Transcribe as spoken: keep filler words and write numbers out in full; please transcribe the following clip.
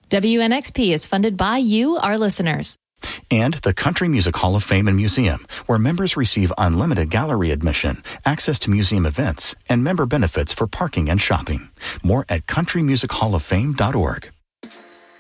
W N X P is funded by you, our listeners. And the Country Music Hall of Fame and Museum, where members receive unlimited gallery admission, access to museum events, and member benefits for parking and shopping. More at country music hall of fame dot org.